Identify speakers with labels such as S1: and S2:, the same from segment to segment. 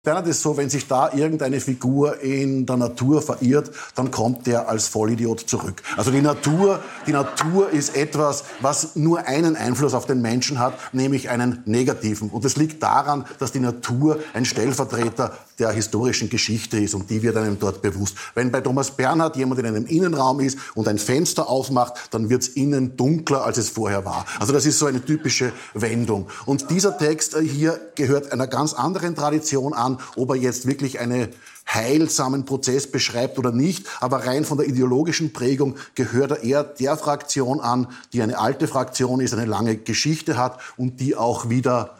S1: Bernhard ist so, wenn sich da irgendeine Figur in der Natur verirrt, dann kommt der als Vollidiot zurück. Also die Natur ist etwas, was nur einen Einfluss auf den Menschen hat, nämlich einen negativen. Und es liegt daran, dass die Natur ein Stellvertreter der historischen Geschichte ist und die wird einem dort bewusst. Wenn bei Thomas Bernhard jemand in einem Innenraum ist und ein Fenster aufmacht, dann wird es innen dunkler, als es vorher war. Also das ist so eine typische Wendung. Und dieser Text hier gehört einer ganz anderen Tradition an, ob er jetzt wirklich einen heilsamen Prozess beschreibt oder nicht. Aber rein von der ideologischen Prägung gehört er eher der Fraktion an, die eine alte Fraktion ist, eine lange Geschichte hat und die auch wieder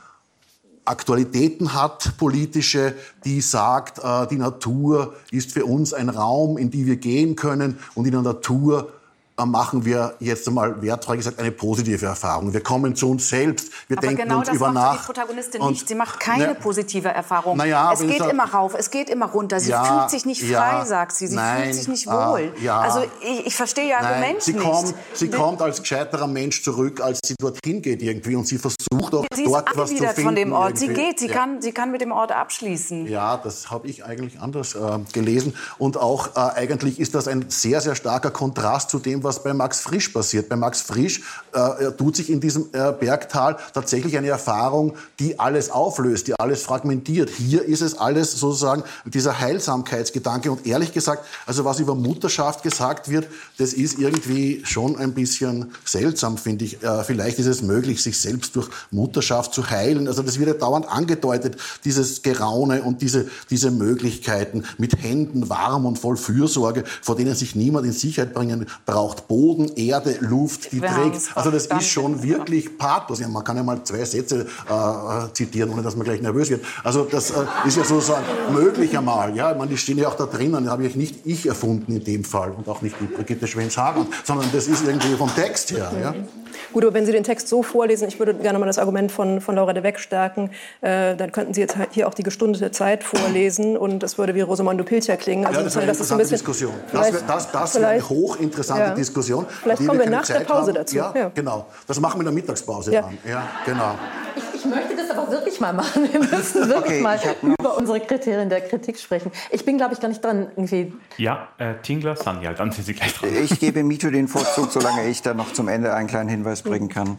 S1: Aktualitäten hat, politische, die sagt, die Natur ist für uns ein Raum, in den wir gehen können und in der Natur machen wir jetzt einmal wertfrei gesagt eine positive Erfahrung. Wir kommen zu uns selbst, wir denken
S2: genau
S1: uns über nach.
S2: Aber genau das macht die Protagonistin nicht. Sie macht keine positive Erfahrung. Es geht immer rauf, es geht immer runter. Sie fühlt sich nicht frei, sagt sie. Sie fühlt sich nicht wohl. Also ich verstehe ihr Argument nicht.
S1: Sie kommt als gescheiterer Mensch zurück, als sie dorthin geht irgendwie. Und sie versucht auch dort was zu finden.
S2: Von dem Ort. Sie geht, sie kann mit dem Ort abschließen.
S1: Ja, das habe ich eigentlich anders gelesen. Und auch eigentlich ist das ein sehr, sehr starker Kontrast zu dem, was bei Max Frisch passiert. Bei Max Frisch tut sich in diesem Bergtal tatsächlich eine Erfahrung, die alles auflöst, die alles fragmentiert. Hier ist es alles sozusagen dieser Heilsamkeitsgedanke. Und ehrlich gesagt, also was über Mutterschaft gesagt wird, das ist irgendwie schon ein bisschen seltsam, finde ich. Vielleicht ist es möglich, sich selbst durch Mutterschaft zu heilen. Also das wird ja dauernd angedeutet, dieses Geraune und diese Möglichkeiten mit Händen warm und voll Fürsorge, vor denen sich niemand in Sicherheit bringen braucht. Boden, Erde, Luft, die trägt. Also das ist schon wirklich Pathos. Ja, man kann ja mal 2 Sätze zitieren, ohne dass man gleich nervös wird. Also das ist ja sozusagen möglich einmal. Ja, ich meine, die stehen ja auch da drinnen. Das habe ich nicht ich erfunden in dem Fall und auch nicht die Brigitte Schwenz-Harand, sondern das ist irgendwie vom Text her. Ja.
S3: Gut, aber wenn Sie den Text so vorlesen, ich würde gerne mal das Argument von Laura de Weck stärken, dann könnten Sie jetzt hier auch die gestundete Zeit vorlesen und es würde wie Rosamunde Pilcher klingen. Also
S1: das wäre eine interessante Diskussion. Das wäre eine hochinteressante Diskussion.
S3: Vielleicht kommen wir nach der Pause dazu.
S1: Ja, genau. Das machen wir in der Mittagspause dann. Ja, genau.
S4: Ich möchte das aber wirklich mal machen. Wir müssen wirklich mal über unsere Kriterien der Kritik sprechen. Ich bin, glaube ich, gar nicht dran. Irgendwie.
S5: Ja, Tingler, Sanyal, dann sind Sie gleich dran.
S6: Ich gebe Mito den Vorzug, solange ich dann noch zum Ende einen kleinen Hinweis bringen kann.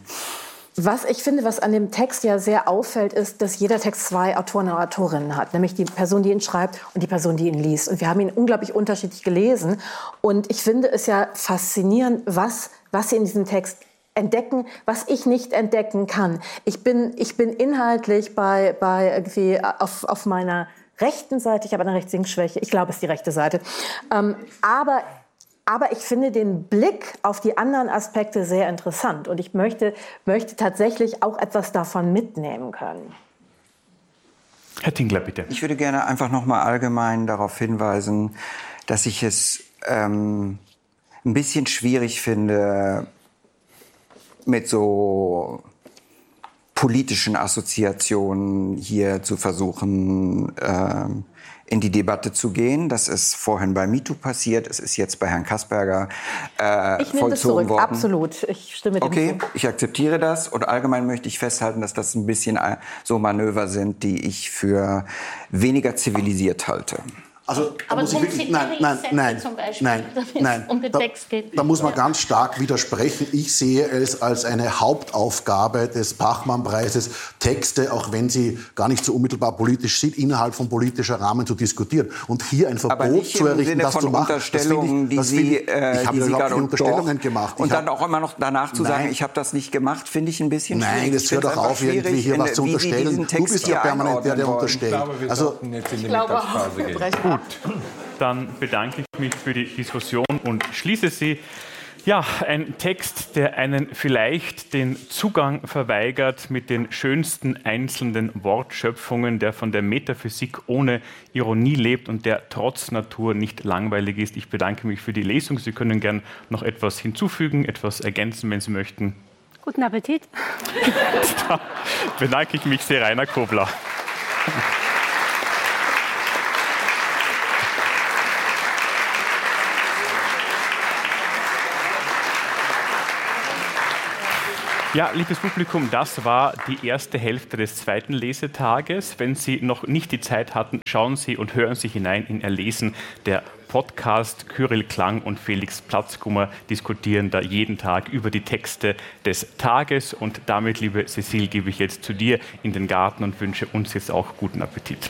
S4: Was ich finde, was an dem Text ja sehr auffällt, ist, dass jeder Text 2 Autoren und Autorinnen hat. Nämlich die Person, die ihn schreibt und die Person, die ihn liest. Und wir haben ihn unglaublich unterschiedlich gelesen. Und ich finde es ja faszinierend, was sie in diesem Text entdecken, was ich nicht entdecken kann. Ich bin inhaltlich bei irgendwie auf meiner rechten Seite, ich habe eine Rechtssehungsschwäche, ich glaube, es ist die rechte Seite, aber ich finde den Blick auf die anderen Aspekte sehr interessant und ich möchte tatsächlich auch etwas davon mitnehmen können.
S5: Herr Tingler, bitte.
S6: Ich würde gerne einfach noch mal allgemein darauf hinweisen, dass ich es ein bisschen schwierig finde, mit so politischen Assoziationen hier zu versuchen, in die Debatte zu gehen. Das ist vorhin bei MeToo passiert, es ist jetzt bei Herrn Kasperger
S4: ich nehme das zurück,
S6: worden.
S4: Absolut. Ich stimme dem
S6: Okay,
S4: zu.
S6: ich akzeptiere das und allgemein möchte ich festhalten, dass das ein bisschen so Manöver sind, die ich für weniger zivilisiert halte.
S1: Also, da
S7: aber
S1: muss ich wirklich, nein,
S7: zum Beispiel, um den Text geht.
S1: Da muss man ganz stark widersprechen. Ich sehe es als eine Hauptaufgabe des Bachmann-Preises, Texte, auch wenn sie gar nicht so unmittelbar politisch sind, innerhalb von politischer Rahmen zu diskutieren. Und hier ein Verbot zu errichten, das zu machen, das finde ich, ich habe überhaupt keine Unterstellungen gemacht.
S6: Und dann auch immer noch danach zu sagen, ich habe das nicht gemacht, finde ich ein bisschen schwierig.
S1: Nein, das hört doch auf, irgendwie hier was zu unterstellen. Du bist ja permanent der unterstellt.
S8: Also, ich glaube auch.
S5: Gut, dann bedanke ich mich für die Diskussion und schließe sie. Ja, ein Text, der einen vielleicht den Zugang verweigert mit den schönsten einzelnen Wortschöpfungen, der von der Metaphysik ohne Ironie lebt und der trotz Natur nicht langweilig ist. Ich bedanke mich für die Lesung. Sie können gern noch etwas hinzufügen, etwas ergänzen, wenn Sie möchten.
S7: Guten Appetit.
S5: Da bedanke ich mich sehr, Rainer Kobler. Ja, liebes Publikum, das war die erste Hälfte des zweiten Lesetages. Wenn Sie noch nicht die Zeit hatten, schauen Sie und hören Sie hinein in Erlesen. Der Podcast Kyrill Klang und Felix Platzkummer diskutieren da jeden Tag über die Texte des Tages. Und damit, liebe Cécile, gebe ich jetzt zu dir in den Garten und wünsche uns jetzt auch guten Appetit.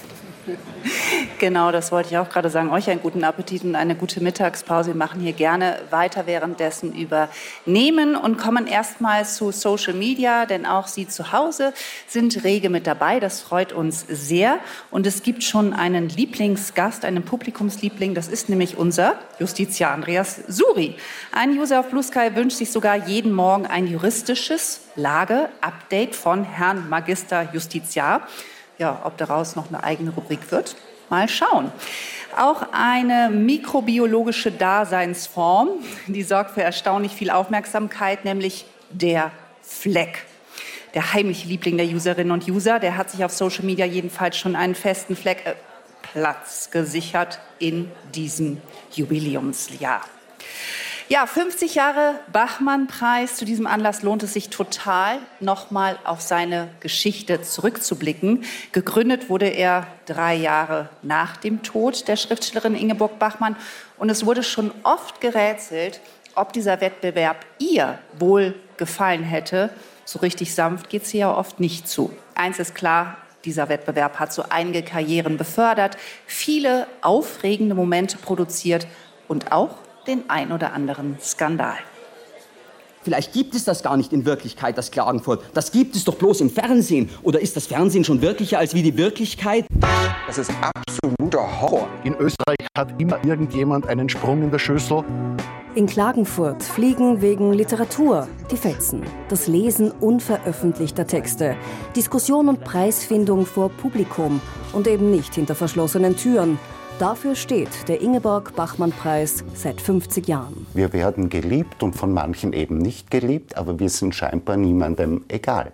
S2: Genau, das wollte ich auch gerade sagen. Euch einen guten Appetit und eine gute Mittagspause. Wir machen hier gerne weiter währenddessen übernehmen und kommen erstmal zu Social Media, denn auch Sie zu Hause sind rege mit dabei. Das freut uns sehr. Und es gibt schon einen Lieblingsgast, einen Publikumsliebling. Das ist nämlich unser Justiziar Andreas Suri. Ein User auf Blue Sky wünscht sich sogar jeden Morgen ein juristisches Lage-Update von Herrn Magister Justiziar. Ja, ob daraus noch eine eigene Rubrik wird, mal schauen. Auch eine mikrobiologische Daseinsform, die sorgt für erstaunlich viel Aufmerksamkeit, nämlich der Fleck. Der heimliche Liebling der Userinnen und User, der hat sich auf Social Media jedenfalls schon einen festen Platz gesichert in diesem Jubiläumsjahr. Ja, 50 Jahre Bachmann-Preis. Zu diesem Anlass lohnt es sich total, nochmal auf seine Geschichte zurückzublicken. Gegründet wurde er 3 Jahre nach dem Tod der Schriftstellerin Ingeborg Bachmann. Und es wurde schon oft gerätselt, ob dieser Wettbewerb ihr wohl gefallen hätte. So richtig sanft geht es hier ja oft nicht zu. Eins ist klar, dieser Wettbewerb hat so einige Karrieren befördert, viele aufregende Momente produziert und auch den ein oder anderen Skandal.
S9: Vielleicht gibt es das gar nicht in Wirklichkeit, das Klagenfurt. Das gibt es doch bloß im Fernsehen. Oder ist das Fernsehen schon wirklicher als wie die Wirklichkeit?
S10: Das ist absoluter Horror.
S1: In Österreich hat immer irgendjemand einen Sprung in der Schüssel.
S11: In Klagenfurt fliegen wegen Literatur die Fetzen. Das Lesen unveröffentlichter Texte. Diskussion und Preisfindung vor Publikum und eben nicht hinter verschlossenen Türen. Dafür steht der Ingeborg-Bachmann-Preis seit 50 Jahren.
S12: Wir werden geliebt und von manchen eben nicht geliebt, aber wir sind scheinbar niemandem egal.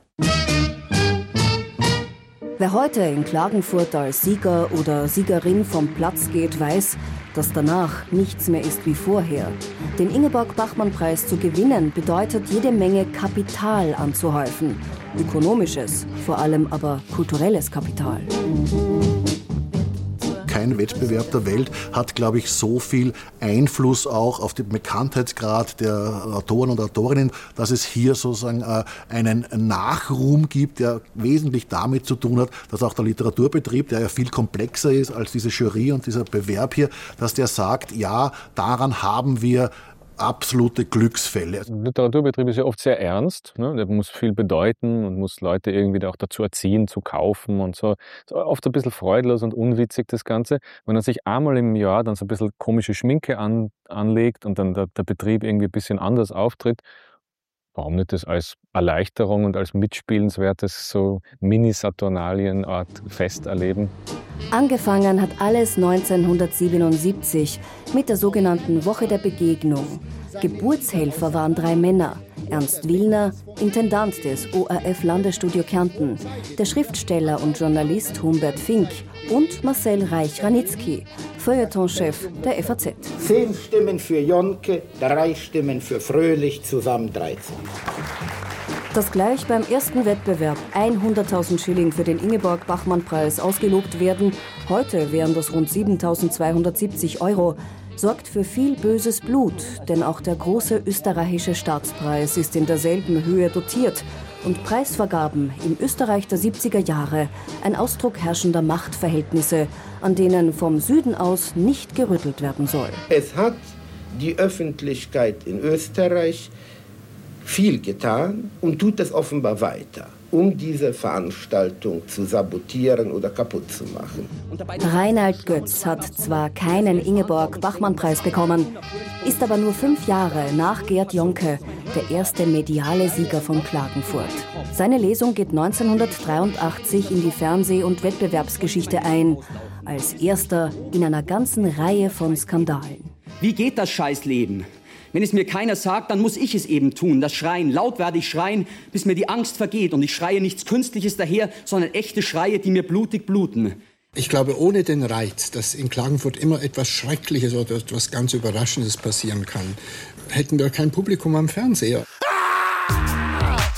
S11: Wer heute in Klagenfurt als Sieger oder Siegerin vom Platz geht, weiß, dass danach nichts mehr ist wie vorher. Den Ingeborg-Bachmann-Preis zu gewinnen bedeutet jede Menge Kapital anzuhäufen. Ökonomisches, vor allem aber kulturelles Kapital.
S1: Kein Wettbewerb der Welt hat, glaube ich, so viel Einfluss auch auf den Bekanntheitsgrad der Autoren und Autorinnen, dass es hier sozusagen einen Nachruhm gibt, der wesentlich damit zu tun hat, dass auch der Literaturbetrieb, der ja viel komplexer ist als diese Jury und dieser Bewerb hier, dass der sagt, ja, daran haben wir absolute Glücksfälle.
S8: Der Literaturbetrieb ist ja oft sehr ernst. Ne? Der muss viel bedeuten und muss Leute irgendwie auch dazu erziehen, zu kaufen und so. Ist oft ein bisschen freudlos und unwitzig, das Ganze. Wenn man sich einmal im Jahr dann so ein bisschen komische Schminke anlegt und dann der Betrieb irgendwie ein bisschen anders auftritt, warum nicht das als Erleichterung und als mitspielenswertes so Mini-Saturnalienart Fest erleben?
S11: Angefangen hat alles 1977 mit der sogenannten Woche der Begegnung. Geburtshelfer waren 3 Männer. Ernst Willner, Intendant des ORF-Landesstudio Kärnten, der Schriftsteller und Journalist Humbert Fink und Marcel Reich-Ranitzky, Feuilletonchef der FAZ.
S13: 10 Stimmen für Jonke, 3 Stimmen für Fröhlich, zusammen 13.
S11: Dass gleich beim ersten Wettbewerb 100.000 Schilling für den Ingeborg-Bachmann-Preis ausgelobt werden, heute wären das rund 7.270 €, sorgt für viel böses Blut, denn auch der große österreichische Staatspreis ist in derselben Höhe dotiert und Preisvergaben im Österreich der 70er Jahre ein Ausdruck herrschender Machtverhältnisse, an denen vom Süden aus nicht gerüttelt werden soll.
S13: Es hat die Öffentlichkeit in Österreich viel getan und tut es offenbar weiter, um diese Veranstaltung zu sabotieren oder kaputt zu machen.
S11: Reinhard Götz hat zwar keinen Ingeborg-Bachmann-Preis bekommen, ist aber nur 5 Jahre nach Gerd Jonke der erste mediale Sieger von Klagenfurt. Seine Lesung geht 1983 in die Fernseh- und Wettbewerbsgeschichte ein, als erster in einer ganzen Reihe von Skandalen.
S9: Wie geht das Scheißleben? Wenn es mir keiner sagt, dann muss ich es eben tun. Das Schreien. Laut werde ich schreien, bis mir die Angst vergeht. Und ich schreie nichts Künstliches daher, sondern echte Schreie, die mir blutig bluten.
S14: Ich glaube, ohne den Reiz, dass in Klagenfurt immer etwas Schreckliches oder etwas ganz Überraschendes passieren kann, hätten wir kein Publikum am Fernseher.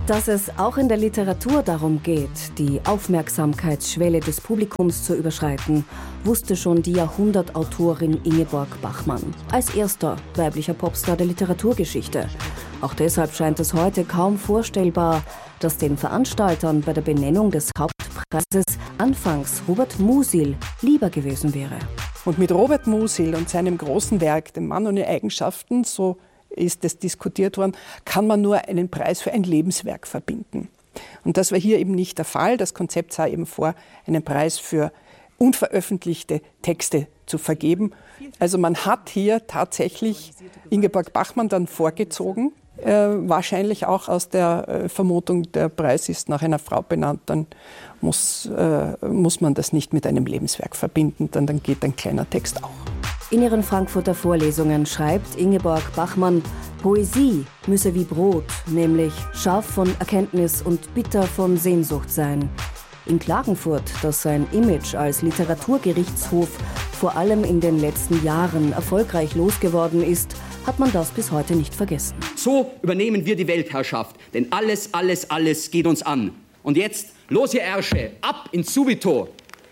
S11: Dass es auch in der Literatur darum geht, die Aufmerksamkeitsschwelle des Publikums zu überschreiten, wusste schon die Jahrhundertautorin Ingeborg Bachmann, als erster weiblicher Popstar der Literaturgeschichte. Auch deshalb scheint es heute kaum vorstellbar, dass den Veranstaltern bei der Benennung des Hauptpreises anfangs Robert Musil lieber gewesen wäre.
S15: Und mit Robert Musil und seinem großen Werk, dem Mann ohne Eigenschaften, so ist es diskutiert worden, kann man nur einen Preis für ein Lebenswerk verbinden. Und das war hier eben nicht der Fall. Das Konzept sah eben vor, einen Preis für unveröffentlichte Texte zu vergeben. Also man hat hier tatsächlich Ingeborg Bachmann dann vorgezogen, wahrscheinlich auch aus der Vermutung, der Preis ist nach einer Frau benannt, dann muss man das nicht mit einem Lebenswerk verbinden, dann geht ein kleiner Text auch.
S11: In ihren Frankfurter Vorlesungen schreibt Ingeborg Bachmann, Poesie müsse wie Brot, nämlich scharf von Erkenntnis und bitter von Sehnsucht sein. In Klagenfurt, das sein Image als Literaturgerichtshof vor allem in den letzten Jahren erfolgreich losgeworden ist, hat man das bis heute nicht vergessen.
S9: So übernehmen wir die Weltherrschaft, denn alles geht uns an. Und jetzt, los ihr Ärsche, ab ins Subito!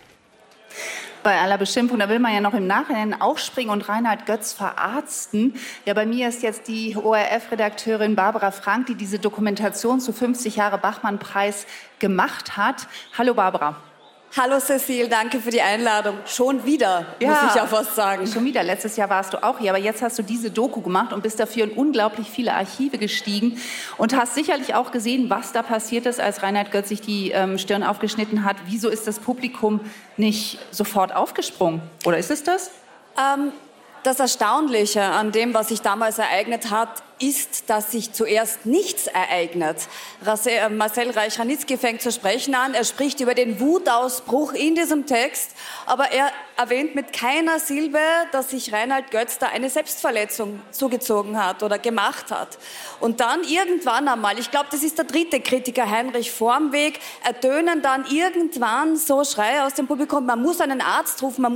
S2: Bei aller Beschimpfung, da will man ja noch im Nachhinein aufspringen und Reinhard Götz verarzten. Ja, bei mir ist jetzt die ORF-Redakteurin Barbara Frank, die diese Dokumentation zu 50 Jahre Bachmann-Preis gemacht hat. Hallo Barbara.
S16: Hallo Cecile, danke für die Einladung. Schon wieder, muss ich ja fast sagen.
S2: Schon wieder. Letztes Jahr warst du auch hier, aber jetzt hast du diese Doku gemacht und bist dafür in unglaublich viele Archive gestiegen und hast sicherlich auch gesehen, was da passiert ist, als Reinhard Götz sich die Stirn aufgeschnitten hat. Wieso ist das Publikum nicht sofort aufgesprungen? Oder ist es das?
S16: Das Erstaunliche an dem, was sich damals ereignet hat, ist, dass sich zuerst nichts ereignet. Marcel Reich-Ranitzky fängt zu sprechen an. Er spricht über den Wutausbruch in diesem Text, aber er erwähnt mit keiner Silbe, dass sich Reinhard Götz da eine Selbstverletzung zugezogen hat oder gemacht hat. Und dann irgendwann einmal, ich glaube, das ist der dritte Kritiker, Heinrich Vormweg, ertönen dann irgendwann so Schreie aus dem Publikum, man muss einen Arzt rufen,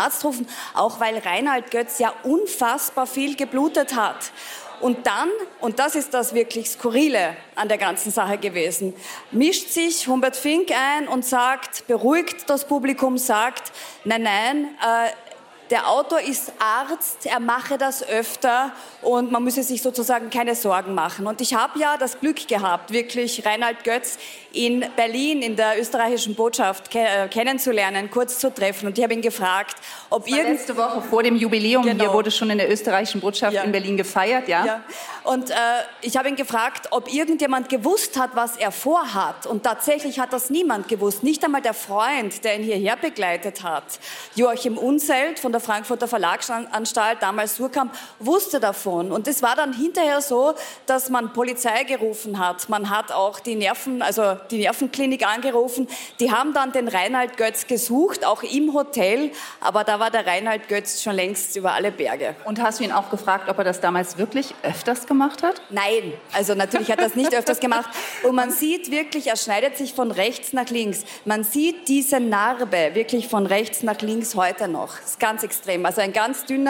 S16: auch weil Reinhard Götz ja unfassbar viel geblutet hat. Und dann, und das ist das wirklich Skurrile an der ganzen Sache gewesen, mischt sich Humbert Fink ein und sagt, beruhigt das Publikum, sagt, nein, der Autor ist Arzt, er mache das öfter und man müsse sich sozusagen keine Sorgen machen. Und ich habe ja das Glück gehabt, wirklich Reinhard Götz in Berlin in der österreichischen Botschaft kennenzulernen, kurz zu treffen. Und ich habe ihn gefragt, ob
S2: letzte Woche vor dem Jubiläum, hier wurde schon in der österreichischen Botschaft in Berlin gefeiert, ja.
S16: Und ich habe ihn gefragt, ob irgendjemand gewusst hat, was er vorhat. Und tatsächlich hat das niemand gewusst, nicht einmal der Freund, der ihn hierher begleitet hat. Joachim Unselt von der Frankfurter Verlagsanstalt, damals Surkamp, wusste davon. Und es war dann hinterher so, dass man Polizei gerufen hat. Man hat auch die Nervenklinik angerufen. Die haben dann den Reinhard Götz gesucht, auch im Hotel. Aber da war der Reinhard Götz schon längst über alle Berge.
S2: Und hast du ihn auch gefragt, ob er das damals wirklich öfters gemacht hat?
S16: Nein, also natürlich hat er das nicht öfters gemacht. Und man sieht wirklich, er schneidet sich von rechts nach links. Man sieht diese Narbe wirklich von rechts nach links heute noch. Das ist ganz extrem. Also eine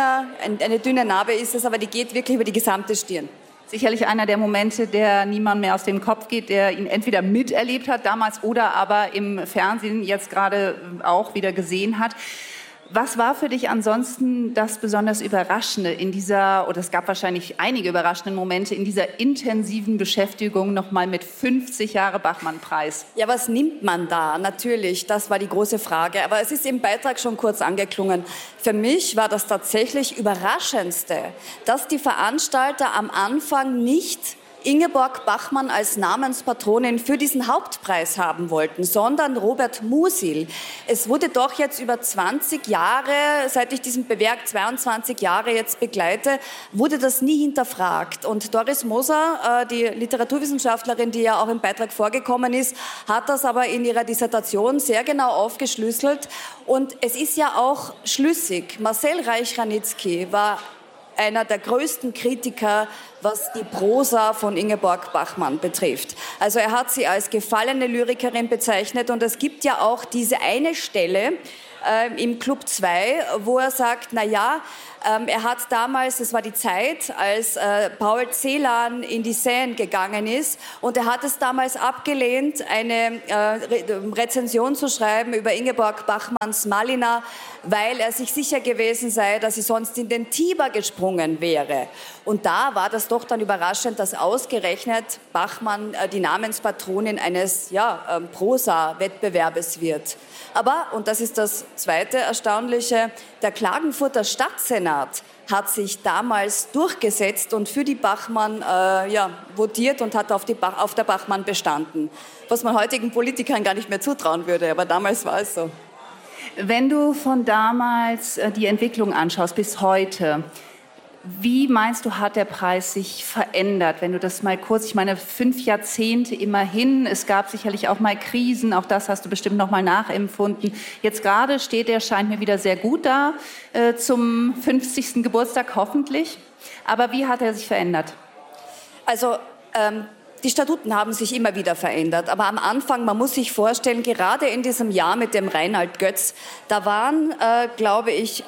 S16: dünne Narbe ist es, aber die geht wirklich über die gesamte Stirn.
S2: Sicherlich einer der Momente, der niemand mehr aus dem Kopf geht, der ihn entweder miterlebt hat damals oder aber im Fernsehen jetzt gerade auch wieder gesehen hat. Was war für dich ansonsten das besonders Überraschende in dieser, oder es gab wahrscheinlich einige überraschende Momente, in dieser intensiven Beschäftigung nochmal mit 50 Jahre Bachmann-Preis?
S16: Ja, was nimmt man da? Natürlich, das war die große Frage. Aber es ist im Beitrag schon kurz angeklungen. Für mich war das tatsächlich Überraschendste, dass die Veranstalter am Anfang nicht Ingeborg Bachmann als Namenspatronin für diesen Hauptpreis haben wollten, sondern Robert Musil. Es wurde doch jetzt über 20 Jahre, seit ich diesen Werk 22 Jahre jetzt begleite, wurde das nie hinterfragt. Und Doris Moser, die Literaturwissenschaftlerin, die ja auch im Beitrag vorgekommen ist, hat das aber in ihrer Dissertation sehr genau aufgeschlüsselt. Und es ist ja auch schlüssig. Marcel Reich-Ranitzky war einer der größten Kritiker, was die Prosa von Ingeborg Bachmann betrifft. Also er hat sie als gefallene Lyrikerin bezeichnet und es gibt ja auch diese eine Stelle, im Club 2, wo er sagt, er hat damals, es war die Zeit, als Paul Celan in die Seine gegangen ist, und er hat es damals abgelehnt, eine Rezension zu schreiben über Ingeborg Bachmanns Malina, weil er sich sicher gewesen sei, dass sie sonst in den Tiber gesprungen wäre. Und da war das doch dann überraschend, dass ausgerechnet Bachmann die Namenspatronin eines Prosa-Wettbewerbes wird. Aber, und das ist das zweite Erstaunliche, der Klagenfurter Stadtsenat hat sich damals durchgesetzt und für die Bachmann votiert und hat auf der Bachmann bestanden. Was man heutigen Politikern gar nicht mehr zutrauen würde, aber damals war es so.
S2: Wenn du von damals die Entwicklung anschaust bis heute, wie meinst du, hat der Preis sich verändert? Wenn du das mal kurz, ich meine 5 Jahrzehnte immerhin, es gab sicherlich auch mal Krisen, auch das hast du bestimmt noch mal nachempfunden. Jetzt gerade steht er, scheint mir wieder sehr gut da, zum 50. Geburtstag hoffentlich. Aber wie hat er sich verändert?
S16: Also die Statuten haben sich immer wieder verändert, aber am Anfang, man muss sich vorstellen, gerade in diesem Jahr mit dem Reinhard Götz, da waren, glaube ich,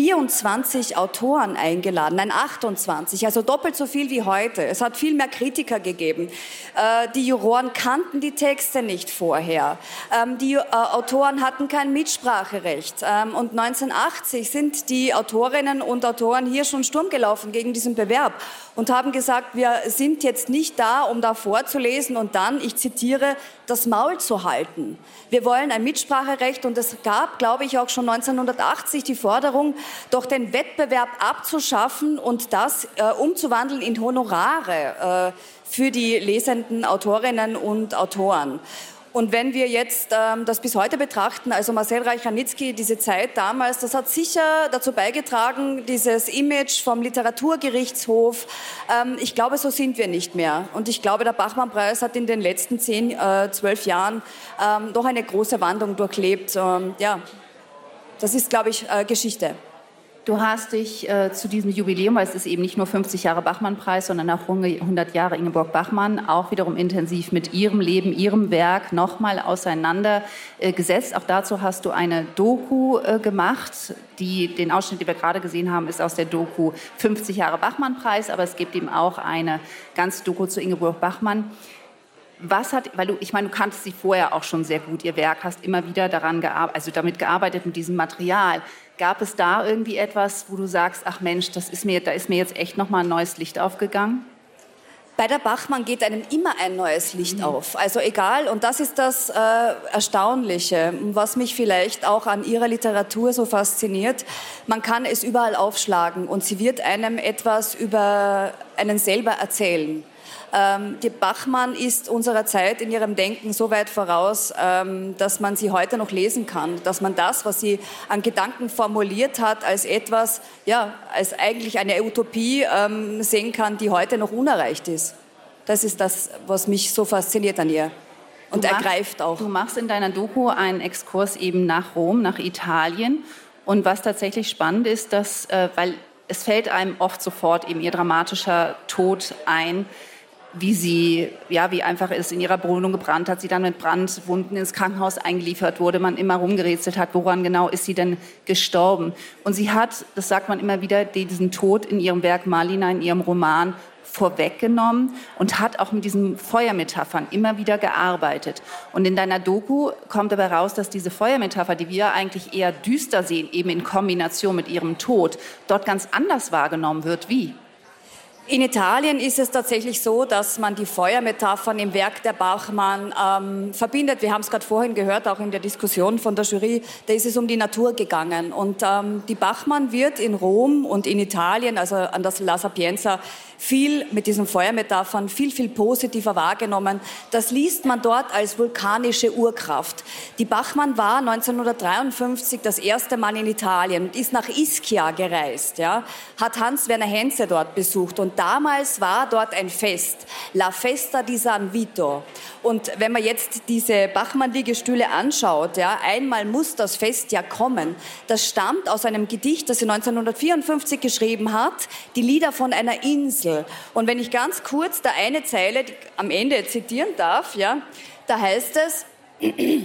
S16: 24 Autoren eingeladen, nein 28, also doppelt so viel wie heute. Es hat viel mehr Kritiker gegeben. Die Juroren kannten die Texte nicht vorher. Die Autoren hatten kein Mitspracherecht. Und 1980 sind die Autorinnen und Autoren hier schon Sturm gelaufen gegen diesen Bewerb und haben gesagt, wir sind jetzt nicht da, um da vorzulesen und dann, ich zitiere, das Maul zu halten. Wir wollen ein Mitspracherecht und es gab, glaube ich, auch schon 1980 die Forderung, doch den Wettbewerb abzuschaffen und das umzuwandeln in Honorare für die lesenden Autorinnen und Autoren. Und wenn wir jetzt das bis heute betrachten, also Marcel Reich-Ranitzky, diese Zeit damals, das hat sicher dazu beigetragen, dieses Image vom Literaturgerichtshof. Ich glaube, so sind wir nicht mehr. Und ich glaube, der Bachmann-Preis hat in den letzten 10, 12 Jahren doch eine große Wandlung durchlebt. Das ist, glaube ich, Geschichte.
S2: Du hast dich zu diesem Jubiläum, weil es ist eben nicht nur 50 Jahre Bachmann-Preis, sondern auch 100 Jahre Ingeborg Bachmann, auch wiederum intensiv mit ihrem Leben, ihrem Werk nochmal auseinandergesetzt. Auch dazu hast du eine Doku gemacht. Den Ausschnitt, den wir gerade gesehen haben, ist aus der Doku 50 Jahre Bachmann-Preis, aber es gibt eben auch eine ganze Doku zu Ingeborg Bachmann. Du kanntest sie vorher auch schon sehr gut, ihr Werk, hast immer wieder damit gearbeitet mit diesem Material. Gab es da irgendwie etwas, wo du sagst, ach Mensch, da ist mir jetzt echt nochmal ein neues Licht aufgegangen?
S16: Bei der Bachmann geht einem immer ein neues Licht auf. Also egal, und das ist das Erstaunliche, was mich vielleicht auch an ihrer Literatur so fasziniert. Man kann es überall aufschlagen und sie wird einem etwas über einen selber erzählen. Die Bachmann ist unserer Zeit in ihrem Denken so weit voraus, dass man sie heute noch lesen kann, dass man das, was sie an Gedanken formuliert hat, als etwas, als eigentlich eine Utopie sehen kann, die heute noch unerreicht ist. Das ist das, was mich so fasziniert an ihr und ergreift auch.
S2: Du machst in deiner Doku einen Exkurs eben nach Rom, nach Italien. Und was tatsächlich spannend ist, dass, weil es fällt einem oft sofort eben ihr dramatischer Tod ein, wie einfach es in ihrer Wohnung gebrannt hat, sie dann mit Brandwunden ins Krankenhaus eingeliefert wurde, man immer rumgerätselt hat, woran genau ist sie denn gestorben. Und sie hat, das sagt man immer wieder, diesen Tod in ihrem Werk Malina, in ihrem Roman vorweggenommen und hat auch mit diesen Feuermetaphern immer wieder gearbeitet. Und in deiner Doku kommt dabei raus, dass diese Feuermetapher, die wir eigentlich eher düster sehen, eben in Kombination mit ihrem Tod, dort ganz anders wahrgenommen wird. Wie?
S16: In Italien ist es tatsächlich so, dass man die Feuermetaphern im Werk der Bachmann verbindet. Wir haben es gerade vorhin gehört, auch in der Diskussion von der Jury, da ist es um die Natur gegangen. Und die Bachmann wird in Rom und in Italien, also an das La Sapienza, viel mit diesen Feuermetaphern, viel positiver wahrgenommen. Das liest man dort als vulkanische Urkraft. Die Bachmann war 1953 das erste Mal in Italien und ist nach Ischia gereist, hat Hans-Werner Henze dort besucht und damals war dort ein Fest, La Festa di San Vito. Und wenn man jetzt diese Bachmann-Liegestühle anschaut, einmal muss das Fest ja kommen. Das stammt aus einem Gedicht, das sie 1954 geschrieben hat, die Lieder von einer Insel. Und wenn ich ganz kurz da eine Zeile am Ende zitieren darf, da heißt es: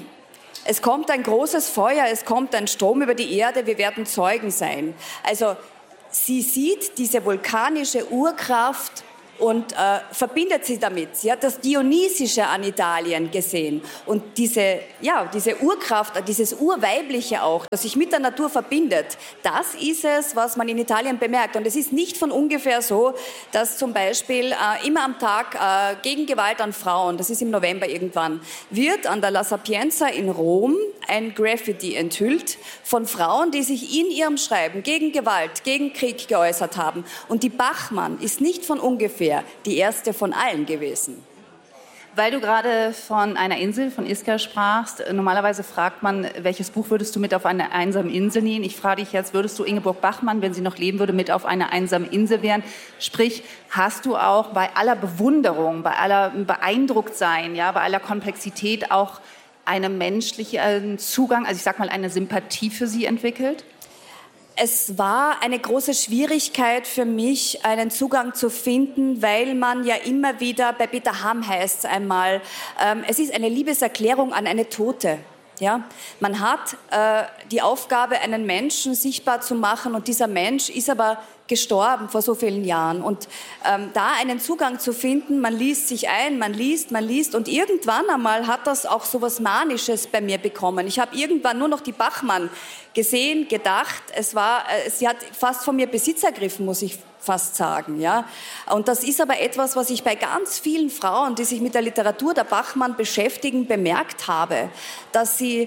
S16: Es kommt ein großes Feuer, es kommt ein Strom über die Erde, wir werden Zeugen sein. Also sie sieht diese vulkanische Urkraft und verbindet sie damit. Sie hat das Dionysische an Italien gesehen. Und diese Urkraft, dieses Urweibliche auch, das sich mit der Natur verbindet, das ist es, was man in Italien bemerkt. Und es ist nicht von ungefähr so, dass zum Beispiel immer am Tag gegen Gewalt an Frauen, das ist im November irgendwann, wird an der La Sapienza in Rom ein Graffiti enthüllt von Frauen, die sich in ihrem Schreiben gegen Gewalt, gegen Krieg geäußert haben. Und die Bachmann ist nicht von ungefähr die erste von allen gewesen.
S2: Weil du gerade von einer Insel, von Ischia sprachst, normalerweise fragt man, welches Buch würdest du mit auf eine einsame Insel nehmen? Ich frage dich jetzt, würdest du Ingeborg Bachmann, wenn sie noch leben würde, mit auf eine einsame Insel wären? Sprich, hast du auch bei aller Bewunderung, bei aller Beeindrucktsein, ja, bei aller Komplexität auch einen menschlichen Zugang, also ich sag mal eine Sympathie für sie entwickelt?
S16: Es war eine große Schwierigkeit für mich, einen Zugang zu finden, weil man ja immer wieder, bei Peter Hamm heißt es einmal, es ist eine Liebeserklärung an eine Tote. Ja? Man hat die Aufgabe, einen Menschen sichtbar zu machen und dieser Mensch ist aber gestorben vor so vielen Jahren. Und da einen Zugang zu finden, man liest sich ein, man liest und irgendwann einmal hat das auch so was Manisches bei mir bekommen. Ich habe irgendwann nur noch die Bachmann gesehen, gedacht, sie hat fast von mir Besitz ergriffen, muss ich fast sagen. Ja? Und das ist aber etwas, was ich bei ganz vielen Frauen, die sich mit der Literatur der Bachmann beschäftigen, bemerkt habe, dass sie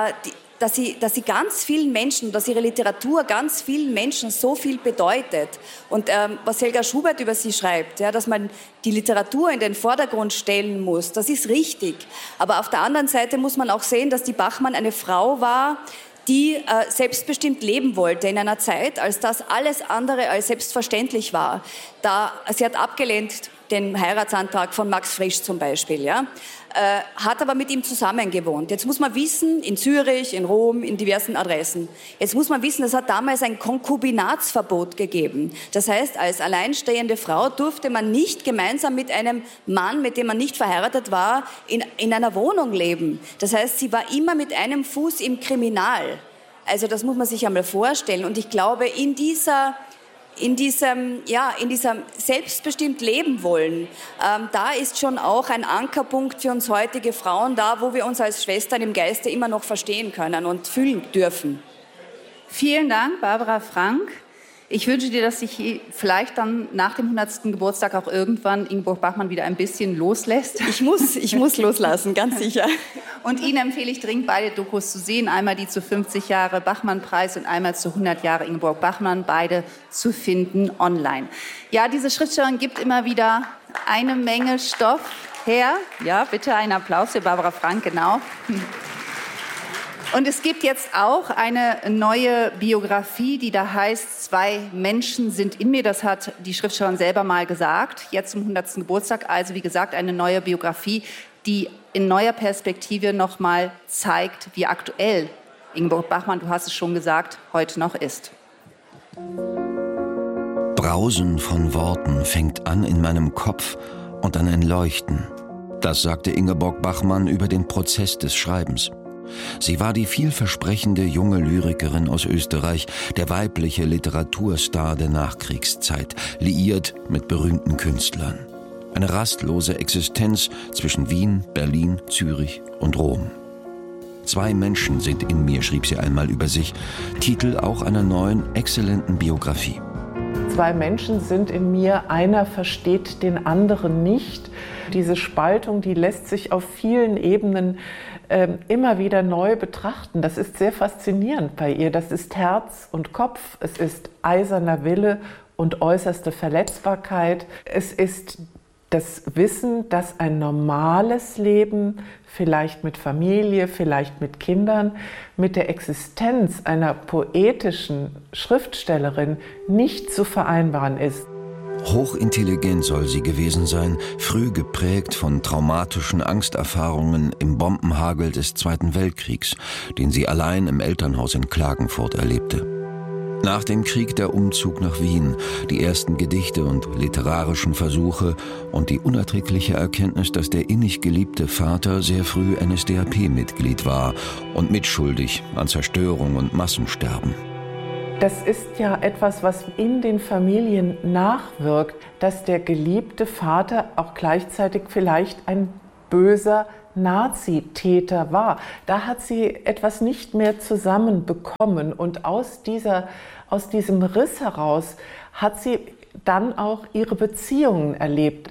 S16: ganz vielen Menschen, dass ihre Literatur ganz vielen Menschen so viel bedeutet. Und was Helga Schubert über sie schreibt, ja, dass man die Literatur in den Vordergrund stellen muss, das ist richtig. Aber auf der anderen Seite muss man auch sehen, dass die Bachmann eine Frau war, die selbstbestimmt leben wollte in einer Zeit, als das alles andere als selbstverständlich war. Sie hat abgelehnt den Heiratsantrag von Max Frisch zum Beispiel, ja, hat aber mit ihm zusammengewohnt. Jetzt muss man wissen, in Zürich, in Rom, in diversen Adressen, jetzt muss man wissen, es hat damals ein Konkubinatsverbot gegeben. Das heißt, als alleinstehende Frau durfte man nicht gemeinsam mit einem Mann, mit dem man nicht verheiratet war, in einer Wohnung leben. Das heißt, sie war immer mit einem Fuß im Kriminal. Also das muss man sich einmal vorstellen. Und ich glaube, in diesem selbstbestimmt leben wollen, da ist schon auch ein Ankerpunkt für uns heutige Frauen da, wo wir uns als Schwestern im Geiste immer noch verstehen können und fühlen dürfen.
S2: Vielen Dank, Barbara Frank. Ich wünsche dir, dass sich vielleicht dann nach dem 100. Geburtstag auch irgendwann Ingeborg Bachmann wieder ein bisschen loslässt.
S16: Ich muss loslassen, ganz sicher.
S2: Und Ihnen empfehle ich dringend, beide Dokus zu sehen. Einmal die zu 50 Jahre Bachmann-Preis und einmal zu 100 Jahre Ingeborg Bachmann. Beide zu finden online. Ja, diese Schriftstellerin gibt immer wieder eine Menge Stoff her. Ja, bitte einen Applaus für Barbara Frank, genau. Und es gibt jetzt auch eine neue Biografie, die da heißt, 2 Menschen sind in mir. Das hat die Schriftstellerin selber mal gesagt, jetzt zum 100. Geburtstag. Also wie gesagt, eine neue Biografie, die in neuer Perspektive nochmal zeigt, wie aktuell Ingeborg Bachmann, du hast es schon gesagt, heute noch ist.
S17: Brausen von Worten fängt an in meinem Kopf und dann ein Leuchten. Das sagte Ingeborg Bachmann über den Prozess des Schreibens. Sie war die vielversprechende junge Lyrikerin aus Österreich, der weibliche Literaturstar der Nachkriegszeit, liiert mit berühmten Künstlern. Eine rastlose Existenz zwischen Wien, Berlin, Zürich und Rom. 2 Menschen sind in mir, schrieb sie einmal über sich, Titel auch einer neuen, exzellenten Biografie.
S18: 2 Menschen sind in mir, einer versteht den anderen nicht. Diese Spaltung, die lässt sich auf vielen Ebenen immer wieder neu betrachten. Das ist sehr faszinierend bei ihr. Das ist Herz und Kopf, es ist eiserner Wille und äußerste Verletzbarkeit. Es ist das Wissen, dass ein normales Leben, vielleicht mit Familie, vielleicht mit Kindern, mit der Existenz einer poetischen Schriftstellerin nicht zu vereinbaren ist.
S17: Hochintelligent soll sie gewesen sein, früh geprägt von traumatischen Angsterfahrungen im Bombenhagel des Zweiten Weltkriegs, den sie allein im Elternhaus in Klagenfurt erlebte. Nach dem Krieg der Umzug nach Wien, die ersten Gedichte und literarischen Versuche und die unerträgliche Erkenntnis, dass der innig geliebte Vater sehr früh NSDAP-Mitglied war und mitschuldig an Zerstörung und Massensterben.
S18: Das ist ja etwas, was in den Familien nachwirkt, dass der geliebte Vater auch gleichzeitig vielleicht ein böser Nazitäter war. Da hat sie etwas nicht mehr zusammenbekommen und aus diesem Riss heraus hat sie dann auch ihre Beziehungen erlebt.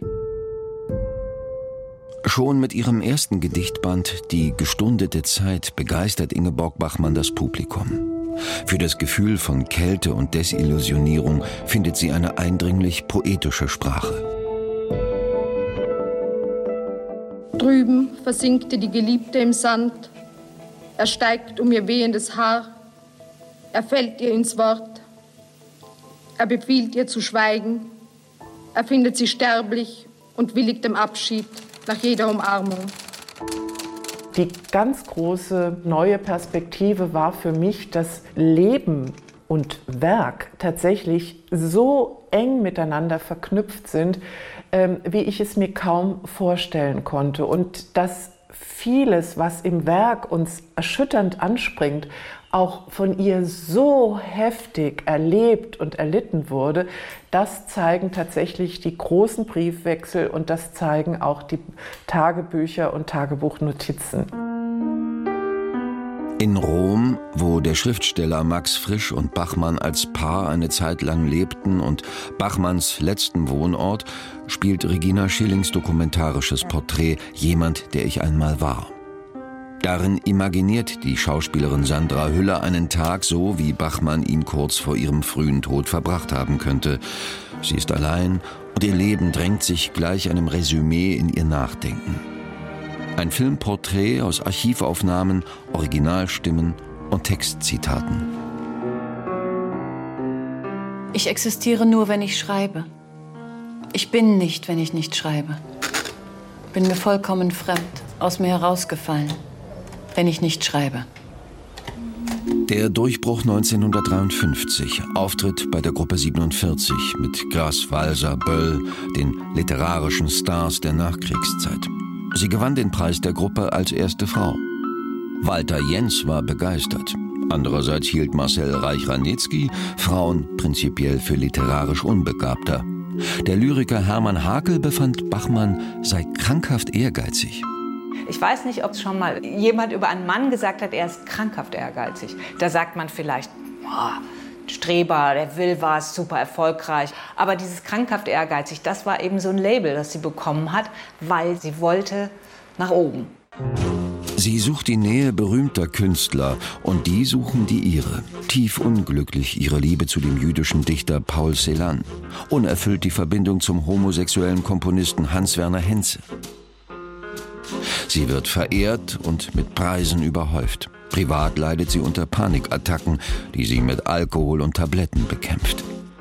S17: Schon mit ihrem ersten Gedichtband »Die gestundete Zeit« begeistert Ingeborg Bachmann das Publikum. Für das Gefühl von Kälte und Desillusionierung findet sie eine eindringlich poetische Sprache.
S19: Drüben versinkte die Geliebte im Sand. Er steigt um ihr wehendes Haar. Er fällt ihr ins Wort. Er befiehlt ihr zu schweigen. Er findet sie sterblich und willigt dem Abschied nach jeder Umarmung.
S18: Die ganz große neue Perspektive war für mich, dass Leben und Werk tatsächlich so eng miteinander verknüpft sind, wie ich es mir kaum vorstellen konnte. Und dass vieles, was im Werk uns erschütternd anspringt, auch von ihr so heftig erlebt und erlitten wurde, das zeigen tatsächlich die großen Briefwechsel und das zeigen auch die Tagebücher und Tagebuchnotizen.
S17: In Rom, wo der Schriftsteller Max Frisch und Bachmann als Paar eine Zeit lang lebten und Bachmanns letzten Wohnort, spielt Regina Schillings dokumentarisches Porträt »Jemand, der ich einmal war«. Darin imaginiert die Schauspielerin Sandra Hüller einen Tag so, wie Bachmann ihn kurz vor ihrem frühen Tod verbracht haben könnte. Sie ist allein und ihr Leben drängt sich gleich einem Resümee in ihr Nachdenken. Ein Filmporträt aus Archivaufnahmen, Originalstimmen und Textzitaten.
S20: Ich existiere nur, wenn ich schreibe. Ich bin nicht, wenn ich nicht schreibe. Bin mir vollkommen fremd, aus mir herausgefallen, wenn ich nicht schreibe.
S17: Der Durchbruch 1953, Auftritt bei der Gruppe 47 mit Grass, Walser, Böll, den literarischen Stars der Nachkriegszeit. Sie gewann den Preis der Gruppe als erste Frau. Walter Jens war begeistert. Andererseits hielt Marcel Reich-Ranitzky Frauen prinzipiell für literarisch unbegabter. Der Lyriker Hermann Hakel befand, Bachmann sei krankhaft ehrgeizig.
S21: Ich weiß nicht, ob schon mal jemand über einen Mann gesagt hat, er ist krankhaft ehrgeizig. Da sagt man vielleicht, Streber, der will was, super erfolgreich. Aber dieses krankhaft ehrgeizig, das war eben so ein Label, das sie bekommen hat, weil sie wollte nach oben.
S17: Sie sucht die Nähe berühmter Künstler und die suchen die ihre. Tief unglücklich ihre Liebe zu dem jüdischen Dichter Paul Celan. Unerfüllt die Verbindung zum homosexuellen Komponisten Hans-Werner Henze. Sie wird verehrt und mit Preisen überhäuft. Privat leidet sie unter Panikattacken, die sie mit Alkohol und Tabletten bekämpft.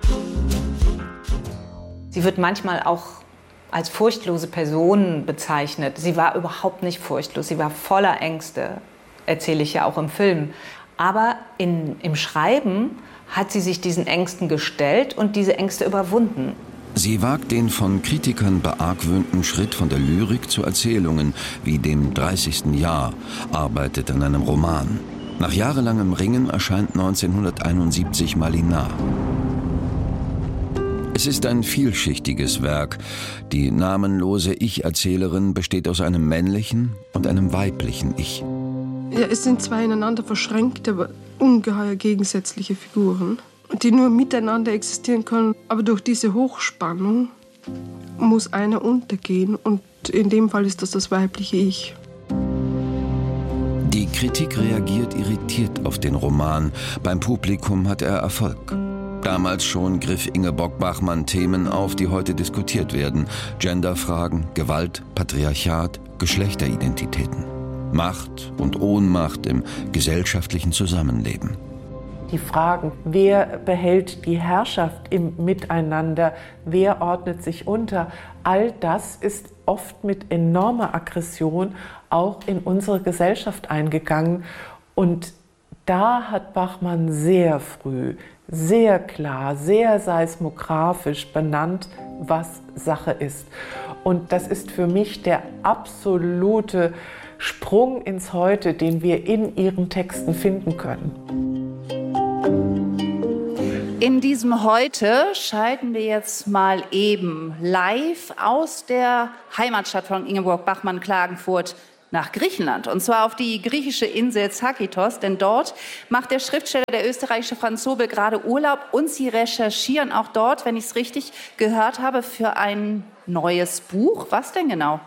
S21: Sie wird manchmal auch als furchtlose Person bezeichnet. Sie war überhaupt nicht furchtlos, sie war voller Ängste, erzähle ich ja auch im Film. Aber im Schreiben hat sie sich diesen Ängsten gestellt und diese Ängste überwunden.
S17: Sie wagt den von Kritikern beargwöhnten Schritt von der Lyrik zu Erzählungen, wie dem 30. Jahr, arbeitet an einem Roman. Nach jahrelangem Ringen erscheint 1971 Malinar. Es ist ein vielschichtiges Werk. Die namenlose Ich-Erzählerin besteht aus einem männlichen und einem weiblichen Ich.
S19: Ja, es sind zwei ineinander verschränkte, aber ungeheuer gegensätzliche Figuren, die nur miteinander existieren können. Aber durch diese Hochspannung muss einer untergehen und in dem Fall ist das weibliche Ich.
S17: Die Kritik reagiert irritiert auf den Roman. Beim Publikum hat er Erfolg. Damals schon griff Ingeborg Bachmann Themen auf, die heute diskutiert werden. Genderfragen, Gewalt, Patriarchat, Geschlechteridentitäten. Macht und Ohnmacht im gesellschaftlichen Zusammenleben.
S18: Die Fragen, wer behält die Herrschaft im Miteinander, wer ordnet sich unter, all das ist oft mit enormer Aggression auch in unsere Gesellschaft eingegangen. Und da hat Bachmann sehr früh, sehr klar, sehr seismografisch benannt, was Sache ist. Und das ist für mich der absolute Sprung ins Heute, den wir in ihren Texten finden können.
S2: In diesem Heute schalten wir jetzt mal eben live aus der Heimatstadt von Ingeborg Bachmann, Klagenfurt, nach Griechenland. Und zwar auf die griechische Insel Zakynthos, denn dort macht der Schriftsteller, der österreichische Franz Zobel, gerade Urlaub. Und sie recherchieren auch dort, wenn ich es richtig gehört habe, für ein neues Buch. Was denn genau?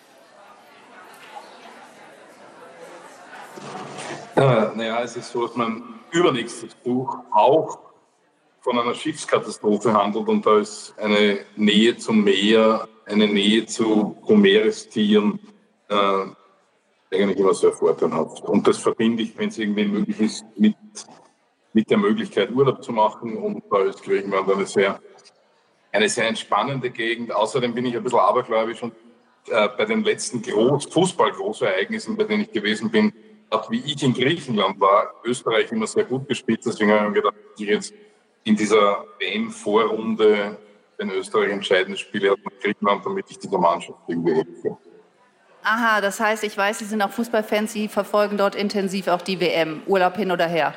S3: Naja, es ist so, dass mein übernächstes Buch auch von einer Schiffskatastrophe handelt und da ist eine Nähe zum Meer, eine Nähe zu Meerestieren eigentlich immer sehr vorteilhaft. Und das verbinde ich, wenn es irgendwie möglich ist, mit der Möglichkeit, Urlaub zu machen. Und da ist Griechenland eine sehr entspannende Gegend. Außerdem bin ich ein bisschen abergläubisch und bei den letzten Fußball-Großereignissen, bei denen ich gewesen bin, wie ich in Griechenland war, Österreich immer sehr gut gespielt. Deswegen habe ich mir gedacht, dass ich jetzt in dieser WM-Vorrunde den Österreich entscheidende Spiele hat mit Griechenland, damit ich dieser Mannschaft irgendwie helfe.
S2: Aha, das heißt, ich weiß, Sie sind auch Fußballfans, Sie verfolgen dort intensiv auch die WM. Urlaub hin oder her?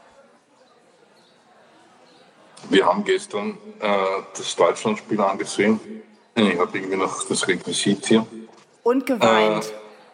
S3: Wir haben gestern das Deutschlandspiel angesehen. Ich habe irgendwie noch das Requisit hier.
S2: Und geweint.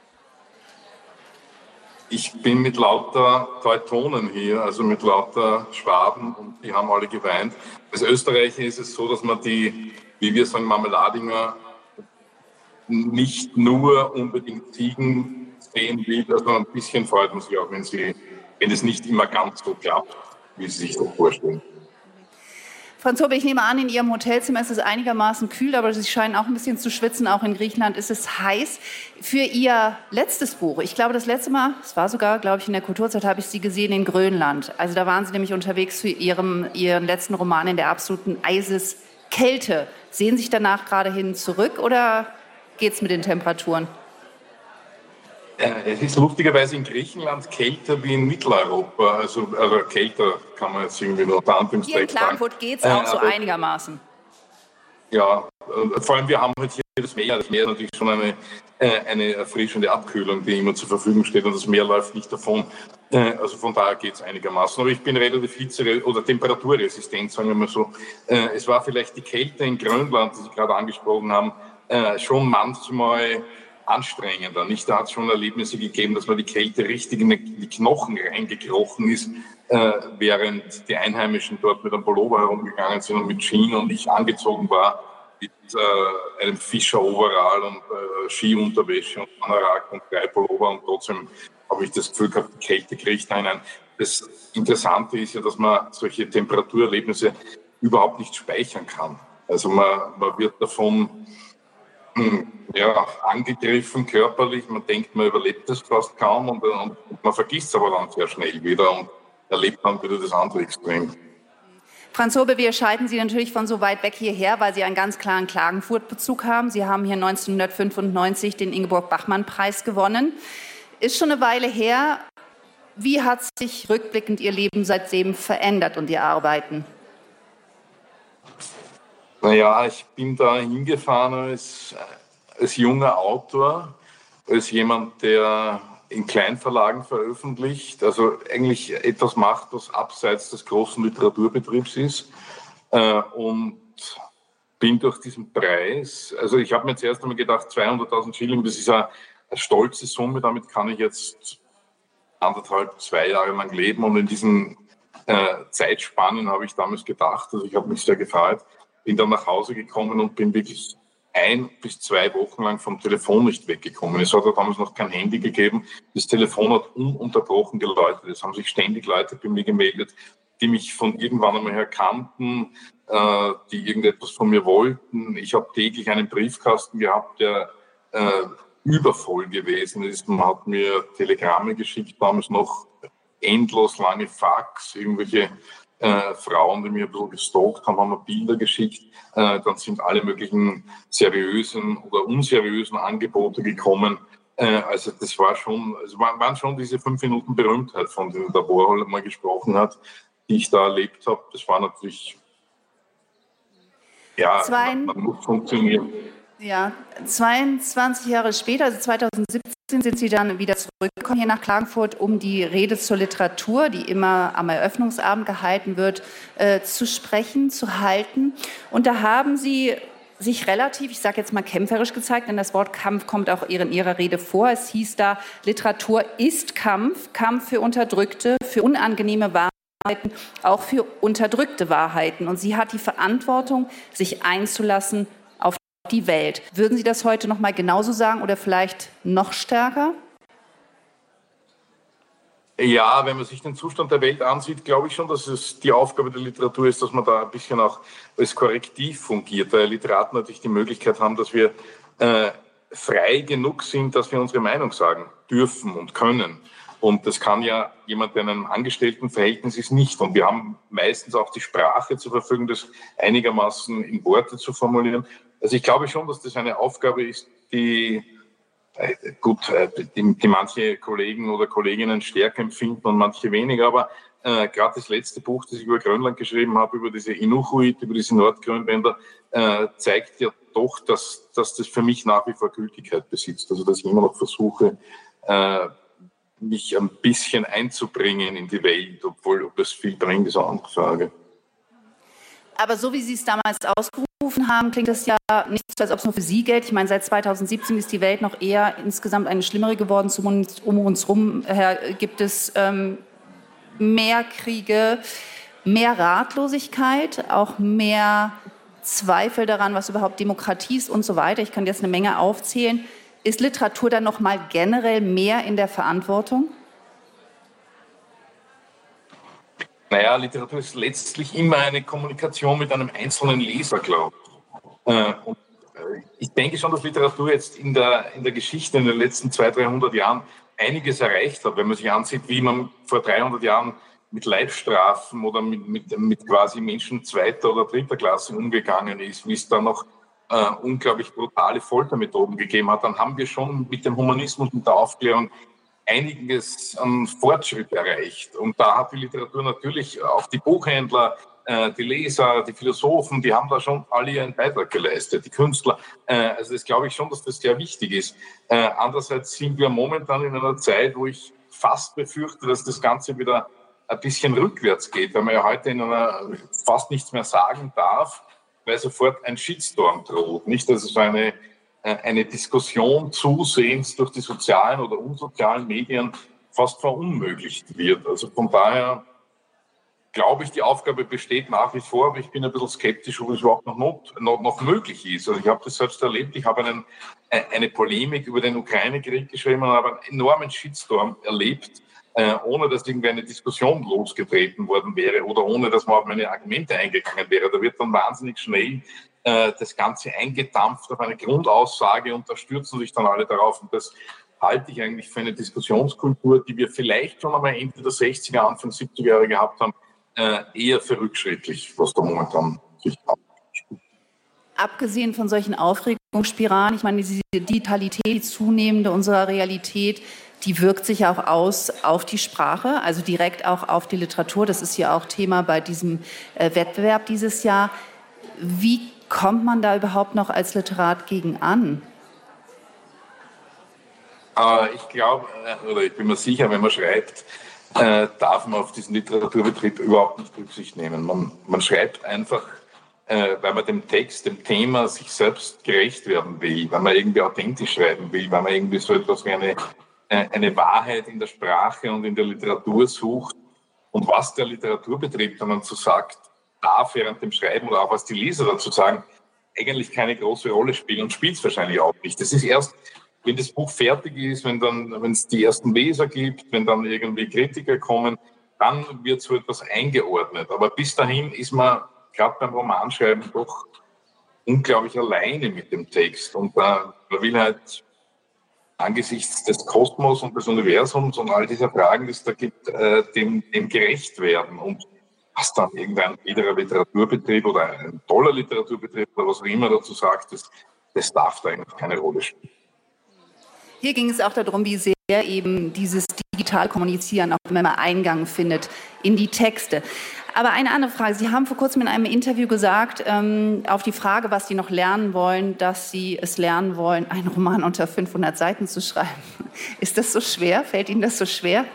S3: Ich bin mit lauter Teutonen hier, also mit lauter Schwaben, und die haben alle geweint. Als Österreicher ist es so, dass man die, wie wir sagen, Marmeladinger nicht nur unbedingt Ziegen sehen will, also ein bisschen freut man sich auch, wenn es nicht immer ganz so klappt, wie Sie sich das vorstellen.
S2: Franz Zobel, ich nehme an, in Ihrem Hotelzimmer ist es einigermaßen kühl, aber Sie scheinen auch ein bisschen zu schwitzen. Auch in Griechenland ist es heiß. Für Ihr letztes Buch, ich glaube, das letzte Mal, es war sogar, glaube ich, in der Kulturzeit, habe ich Sie gesehen in Grönland. Also da waren Sie nämlich unterwegs für Ihren letzten Roman in der absoluten Eiseskälte. Sehen Sie sich danach gerade hin zurück oder geht es mit den Temperaturen?
S3: Es ist lustigerweise in Griechenland kälter wie in Mitteleuropa. Also kälter kann man jetzt irgendwie nur unter Anführungszeichen sagen.
S2: Hier in Klagenfurt geht es auch so einigermaßen.
S3: Ja, vor allem wir haben halt hier das Meer. Das Meer ist natürlich schon eine erfrischende Abkühlung, die immer zur Verfügung steht, und das Meer läuft nicht davon. Also von daher geht es einigermaßen. Aber ich bin relativ oder temperaturresistent, sagen wir mal so. Es war vielleicht die Kälte in Grönland, die Sie gerade angesprochen haben, schon manchmal anstrengender. Nicht, da hat es schon Erlebnisse gegeben, dass man die Kälte richtig in die Knochen reingekrochen ist, während die Einheimischen dort mit einem Pullover herumgegangen sind und mit Jeans und ich angezogen war mit einem Fischer-Overall und Skiunterwäsche und Anorak und 3 Pullover, und trotzdem habe ich das Gefühl gehabt, die Kälte kriegt einen. Das Interessante ist ja, dass man solche Temperaturerlebnisse überhaupt nicht speichern kann. Also man wird davon angegriffen körperlich, man denkt, man überlebt das fast kaum und man vergisst es aber dann sehr schnell wieder und erlebt dann wieder das andere Extrem.
S2: Franz Zobel, wir schalten Sie natürlich von so weit weg hierher, weil Sie einen ganz klaren Klagenfurt-Bezug haben. Sie haben hier 1995 den Ingeborg-Bachmann-Preis gewonnen. Ist schon eine Weile her. Wie hat sich rückblickend Ihr Leben seitdem verändert und Ihr Arbeiten?
S3: Naja, ich bin da hingefahren als junger Autor, als jemand, der in Kleinverlagen veröffentlicht, also eigentlich etwas macht, was abseits des großen Literaturbetriebs ist, und bin durch diesen Preis, also ich habe mir zuerst einmal gedacht, 200.000 Schilling, das ist eine stolze Summe, damit kann ich jetzt 1,5, 2 Jahre lang leben, und in diesen Zeitspannen habe ich damals gedacht, also ich habe mich sehr gefreut, bin dann nach Hause gekommen und bin wirklich 1 bis 2 Wochen lang vom Telefon nicht weggekommen. Es hat ja damals noch kein Handy gegeben. Das Telefon hat ununterbrochen geläutet. Es haben sich ständig Leute bei mir gemeldet, die mich von irgendwann einmal her kannten, die irgendetwas von mir wollten. Ich habe täglich einen Briefkasten gehabt, der übervoll gewesen ist. Man hat mir Telegramme geschickt, damals noch endlos lange Fax, irgendwelche Frauen, die mir ein bisschen gestalkt haben, haben mir Bilder geschickt. Dann sind alle möglichen seriösen oder unseriösen Angebote gekommen. Also das war schon, also waren schon diese 5 Minuten Berühmtheit, von denen der Warhol mal gesprochen hat, die ich da erlebt habe. Das war natürlich, ja, man muss funktionieren.
S2: Ja, 22 Jahre später, also 2017, sind Sie dann wieder zurückgekommen hier nach Klagenfurt, um die Rede zur Literatur, die immer am Eröffnungsabend gehalten wird, zu sprechen, zu halten. Und da haben Sie sich relativ, ich sage jetzt mal kämpferisch gezeigt, denn das Wort Kampf kommt auch in Ihrer Rede vor. Es hieß da, Literatur ist Kampf, Kampf für Unterdrückte, für unangenehme Wahrheiten, auch für unterdrückte Wahrheiten. Und sie hat die Verantwortung, sich einzulassen auf die Welt. Würden Sie das heute noch mal genauso sagen oder vielleicht noch stärker?
S3: Ja, wenn man sich den Zustand der Welt ansieht, glaube ich schon, dass es die Aufgabe der Literatur ist, dass man da ein bisschen auch als Korrektiv fungiert, weil Literaten natürlich die Möglichkeit haben, dass wir frei genug sind, dass wir unsere Meinung sagen dürfen und können. Und das kann ja jemand, der in einem Angestelltenverhältnis ist, nicht. Und wir haben meistens auch die Sprache zur Verfügung, das einigermaßen in Worte zu formulieren. Also ich glaube schon, dass das eine Aufgabe ist, die manche Kollegen oder Kolleginnen stärker empfinden und manche weniger. Aber gerade das letzte Buch, das ich über Grönland geschrieben habe, über diese Inuchuit, über diese Nordgrönländer, zeigt ja doch, dass das für mich nach wie vor Gültigkeit besitzt. Also dass ich immer noch versuche, mich ein bisschen einzubringen in die Welt, obwohl ob es viel bringt, ist eine andere Frage.
S2: Aber so wie Sie es damals ausgerufen haben, klingt das ja nicht so, als ob es nur für Sie gilt. Ich meine, seit 2017 ist die Welt noch eher insgesamt eine schlimmere geworden. Um uns herum gibt es mehr Kriege, mehr Ratlosigkeit, auch mehr Zweifel daran, was überhaupt Demokratie ist und so weiter. Ich kann jetzt eine Menge aufzählen. Ist Literatur dann noch mal generell mehr in der Verantwortung?
S3: Naja, Literatur ist letztlich immer eine Kommunikation mit einem einzelnen Leser, glaube ich. Und ich denke schon, dass Literatur jetzt in der Geschichte in den letzten 200-300 Jahren einiges erreicht hat. Wenn man sich ansieht, wie man vor 300 Jahren mit Leibstrafen oder mit quasi Menschen zweiter oder dritter Klasse umgegangen ist, wie es da noch unglaublich brutale Foltermethoden gegeben hat, dann haben wir schon mit dem Humanismus und der Aufklärung einiges an Fortschritt erreicht. Und da hat die Literatur natürlich auch die Buchhändler, die Leser, die Philosophen, die haben da schon alle ihren Beitrag geleistet, die Künstler. Also das glaube ich schon, dass das sehr wichtig ist. Andererseits sind wir momentan in einer Zeit, wo ich fast befürchte, dass das Ganze wieder ein bisschen rückwärts geht, weil man ja heute fast nichts mehr sagen darf, weil sofort ein Shitstorm droht. Nicht, dass es so eine Diskussion zusehends durch die sozialen oder unsozialen Medien fast verunmöglicht wird. Also von daher glaube ich, die Aufgabe besteht nach wie vor, aber ich bin ein bisschen skeptisch, ob es überhaupt noch möglich ist. Also ich habe das selbst erlebt, ich habe eine Polemik über den Ukraine-Krieg geschrieben und habe einen enormen Shitstorm erlebt, ohne dass irgendwie eine Diskussion losgetreten worden wäre oder ohne dass man auf meine Argumente eingegangen wäre. Da wird dann wahnsinnig schnell das Ganze eingedampft auf eine Grundaussage und da stürzen sich dann alle darauf. Und das halte ich eigentlich für eine Diskussionskultur, die wir vielleicht schon am Ende der 60er, Anfang 70er Jahre gehabt haben, eher für rückschrittlich, was da momentan sich abspielt.
S2: Abgesehen von solchen Aufregungsspiralen, ich meine, die Digitalität, die zunehmende unserer Realität, die wirkt sich auch aus auf die Sprache, also direkt auch auf die Literatur. Das ist ja auch Thema bei diesem Wettbewerb dieses Jahr. Wie kommt man da überhaupt noch als Literat gegen an?
S3: Ich glaube, oder ich bin mir sicher, wenn man schreibt, darf man auf diesen Literaturbetrieb überhaupt nicht Rücksicht nehmen. Man schreibt einfach, weil man dem Text, dem Thema sich selbst gerecht werden will, weil man irgendwie authentisch schreiben will, weil man irgendwie so etwas wie eine Wahrheit in der Sprache und in der Literatur sucht. Und was der Literaturbetrieb dann dazu sagt, darf während dem Schreiben oder auch was die Leser dazu sagen, eigentlich keine große Rolle spielen und spielt es wahrscheinlich auch nicht. Das ist erst, wenn das Buch fertig ist, wenn es die ersten Leser gibt, wenn dann irgendwie Kritiker kommen, dann wird so etwas eingeordnet. Aber bis dahin ist man gerade beim Romanschreiben doch unglaublich alleine mit dem Text. Und man will halt angesichts des Kosmos und des Universums und all dieser Fragen, die es da gibt, dem gerecht werden. Und was dann irgendein jeder Literaturbetrieb oder ein toller Literaturbetrieb oder was auch immer dazu sagt, das darf da eigentlich keine Rolle spielen.
S2: Hier ging es auch darum, wie sehr eben dieses digitale Kommunizieren auch immer Eingang findet in die Texte. Aber eine andere Frage. Sie haben vor kurzem in einem Interview gesagt, auf die Frage, was Sie noch lernen wollen, dass Sie es lernen wollen, einen Roman unter 500 Seiten zu schreiben. Ist das so schwer? Fällt Ihnen das so schwer?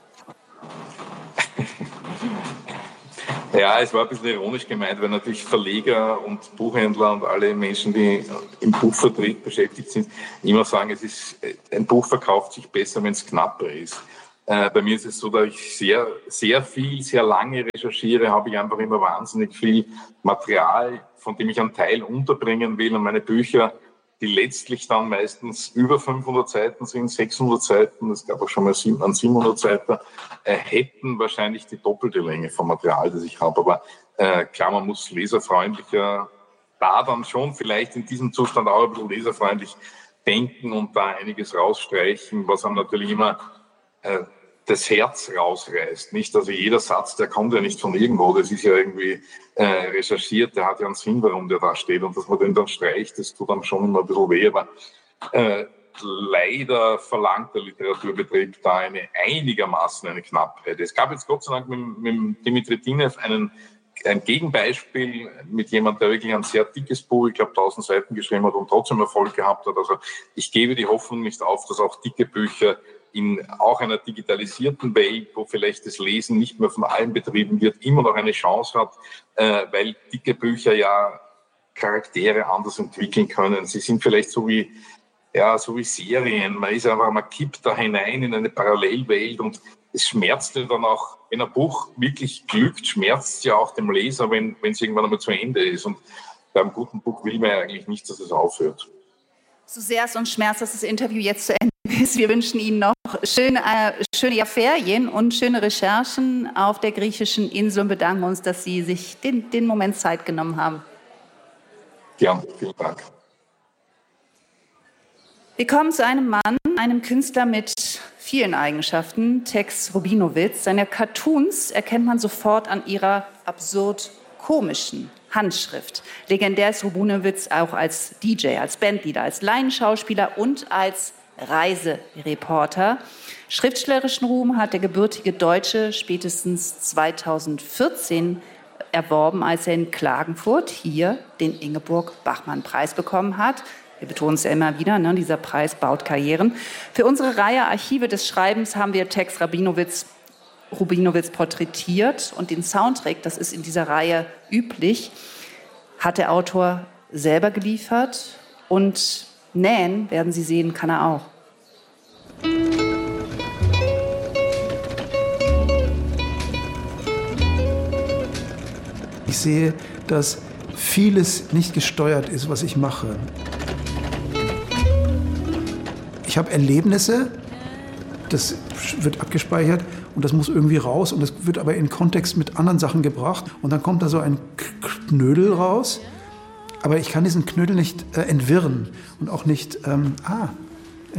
S3: Ja, es war ein bisschen ironisch gemeint, weil natürlich Verleger und Buchhändler und alle Menschen, die im Buchvertrieb beschäftigt sind, immer sagen, ein Buch verkauft sich besser, wenn es knapper ist. Bei mir ist es so, dass ich sehr, sehr viel, sehr lange recherchiere, habe ich einfach immer wahnsinnig viel Material, von dem ich einen Teil unterbringen will. Und meine Bücher, die letztlich dann meistens über 500 Seiten sind, 600 Seiten, es gab auch schon mal an 700 Seiten, hätten wahrscheinlich die doppelte Länge vom Material, das ich habe. Aber klar, man muss leserfreundlicher, da dann schon vielleicht in diesem Zustand auch ein bisschen leserfreundlich denken und da einiges rausstreichen, was einem natürlich immer das Herz rausreißt. Nicht? Also jeder Satz, der kommt ja nicht von irgendwo, das ist ja irgendwie recherchiert, der hat ja einen Sinn, warum der da steht, und dass man den dann streicht, das tut dann schon immer ein bisschen weh, aber leider verlangt der Literaturbetrieb da einigermaßen eine Knappheit. Es gab jetzt Gott sei Dank mit Dimitri Dinev ein Gegenbeispiel mit jemandem, der wirklich ein sehr dickes Buch, ich glaube 1000 Seiten geschrieben hat und trotzdem Erfolg gehabt hat. Also ich gebe die Hoffnung nicht auf, dass auch dicke Bücher in auch einer digitalisierten Welt, wo vielleicht das Lesen nicht mehr von allen betrieben wird, immer noch eine Chance hat, weil dicke Bücher ja Charaktere anders entwickeln können. Sie sind vielleicht so wie Serien. Man kippt da hinein in eine Parallelwelt und es schmerzt ja dann auch, wenn ein Buch wirklich glückt, schmerzt es ja auch dem Leser, wenn es irgendwann einmal zu Ende ist. Und bei einem guten Buch will man ja eigentlich nicht, dass es aufhört.
S2: So sehr es uns schmerzt, dass das Interview jetzt zu Ende ist. Wir wünschen Ihnen noch schöne Ferien und schöne Recherchen auf der griechischen Insel und bedanken uns, dass Sie sich den Moment Zeit genommen haben.
S3: Ja, vielen Dank.
S2: Wir kommen zu einem Mann, einem Künstler mit vielen Eigenschaften, Tex Rubinowitz. Seine Cartoons erkennt man sofort an ihrer absurd komischen Handschrift. Legendär ist Rubinowitz auch als DJ, als Bandleader, als Laienschauspieler und als Reisereporter. Schriftstellerischen Ruhm hat der gebürtige Deutsche spätestens 2014 erworben, als er in Klagenfurt hier den Ingeborg-Bachmann-Preis bekommen hat. Wir betonen es ja immer wieder, ne? Dieser Preis baut Karrieren. Für unsere Reihe Archive des Schreibens haben wir Tex Rubinowitz porträtiert und den Soundtrack, das ist in dieser Reihe üblich, hat der Autor selber geliefert und nähen, werden Sie sehen, kann er auch.
S4: Ich sehe, dass vieles nicht gesteuert ist, was ich mache. Ich habe Erlebnisse, das wird abgespeichert und das muss irgendwie raus und das wird aber in Kontext mit anderen Sachen gebracht und dann kommt da so ein Knödel raus, aber ich kann diesen Knödel nicht entwirren und auch nicht,